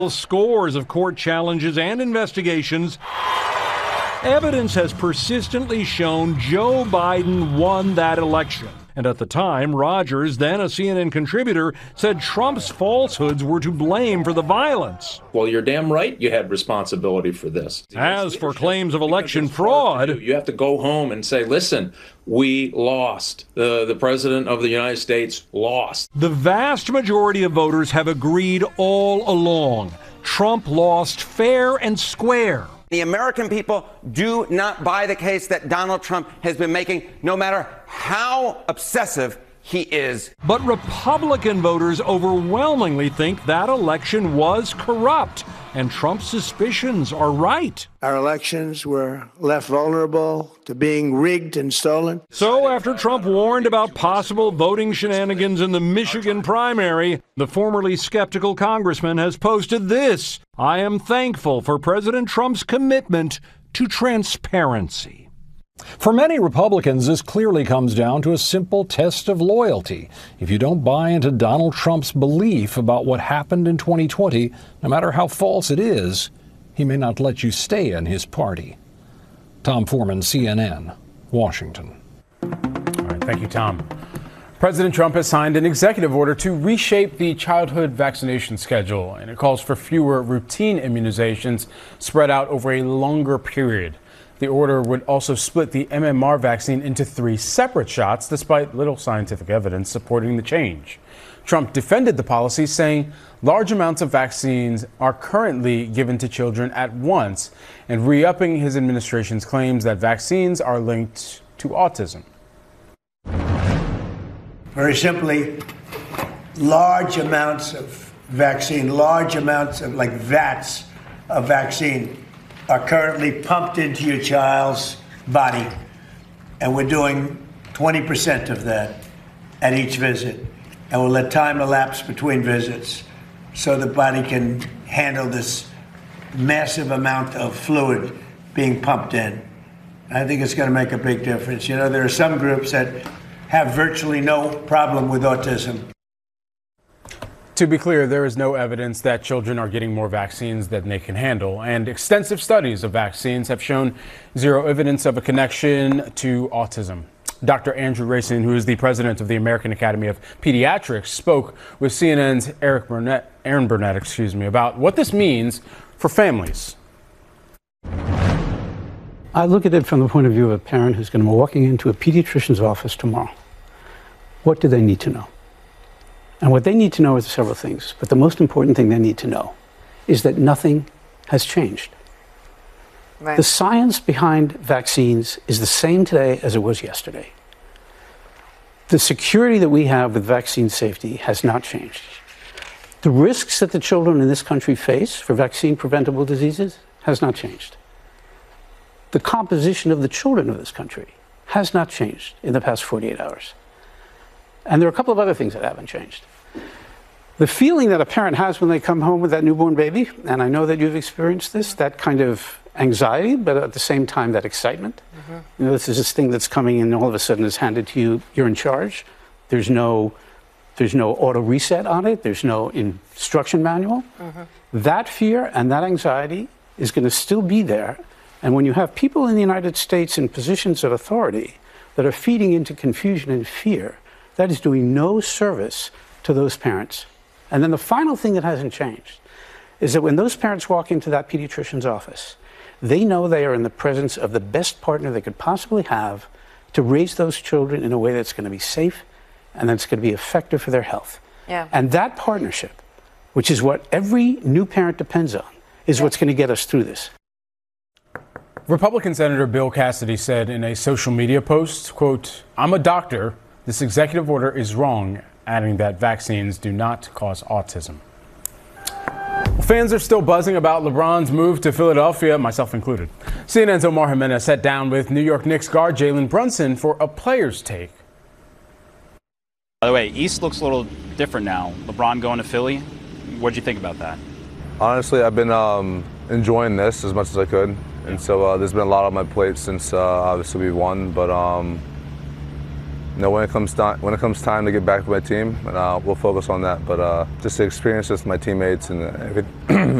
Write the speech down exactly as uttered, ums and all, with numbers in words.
Scores of court challenges and investigations, evidence has persistently shown Joe Biden won that election. And at the time, Rogers, then a C N N contributor, said Trump's falsehoods were to blame for the violence. Well, you're damn right you had responsibility for this. As for claims of election fraud, you have to go home and say, listen, we lost. The, the president of the United States lost. The vast majority of voters have agreed all along. Trump lost fair and square. The American people do not buy the case that Donald Trump has been making, no matter how obsessive he is. But Republican voters overwhelmingly think that election was corrupt, and Trump's suspicions are right. Our elections were left vulnerable to being rigged and stolen. So after Trump warned about possible voting shenanigans in the Michigan primary, the formerly skeptical congressman has posted this: "I am thankful for President Trump's commitment to transparency." For many Republicans, this clearly comes down to a simple test of loyalty. If you don't buy into Donald Trump's belief about what happened in twenty twenty, no matter how false it is, he may not let you stay in his party. Tom Foreman, C N N, Washington. All right, thank you, Tom. President Trump has signed an executive order to reshape the childhood vaccination schedule, and it calls for fewer routine immunizations spread out over a longer period. The order would also split the M M R vaccine into three separate shots, despite little scientific evidence supporting the change. Trump defended the policy, saying large amounts of vaccines are currently given to children at once, and re-upping his administration's claims that vaccines are linked to autism. Very simply, large amounts of vaccine, large amounts of, like vats of vaccine, are currently pumped into your child's body, and we're doing twenty percent of that at each visit, and we'll let time elapse between visits so the body can handle this massive amount of fluid being pumped in. I think it's going to make a big difference. You know, there are some groups that have virtually no problem with autism. To be clear, there is no evidence that children are getting more vaccines than they can handle, and extensive studies of vaccines have shown zero evidence of a connection to autism. Doctor Andrew Racine, who is the president of the American Academy of Pediatrics, spoke with C N N's Eric Burnett, Aaron Burnett, excuse me, about what this means for families. I look at it from the point of view of a parent who's going to be walking into a pediatrician's office tomorrow. What do they need to know? And what they need to know is several things, but the most important thing they need to know is that nothing has changed. Right. The science behind vaccines is the same today as it was yesterday. The security that we have with vaccine safety has not changed. The risks that the children in this country face for vaccine-preventable diseases has not changed. The composition of the children of this country has not changed in the past forty-eight hours. And there are a couple of other things that haven't changed. The feeling that a parent has when they come home with that newborn baby, and I know that you've experienced this, that kind of anxiety, but at the same time, that excitement. Mm-hmm. You know, this is this thing that's coming and all of a sudden is handed to you, you're in charge. There's no, there's no auto reset on it. There's no instruction manual. Mm-hmm. That fear and that anxiety is going to still be there. And when you have people in the United States in positions of authority that are feeding into confusion and fear, that is doing no service to those parents. And then the final thing that hasn't changed is that when those parents walk into that pediatrician's office, they know they are in the presence of the best partner they could possibly have to raise those children in a way that's going to be safe and that's going to be effective for their health. Yeah. And that partnership, which is what every new parent depends on, is yeah. what's going to get us through this. Republican Senator Bill Cassidy said in a social media post, quote, "I'm a doctor. This executive order is wrong," adding that vaccines do not cause autism. Well, fans are still buzzing about LeBron's move to Philadelphia, myself included. C N N's Omar Jimenez sat down with New York Knicks guard Jalen Brunson for a player's take. By the way, East looks a little different now. LeBron going to Philly. What'd you think about that? Honestly, I've been um, enjoying this as much as I could. And so uh, there's been a lot on my plate since uh, obviously we won. But um, you know, when it comes time, when it comes time to get back to my team, and uh, we'll focus on that. But uh, just the experience with my teammates and uh,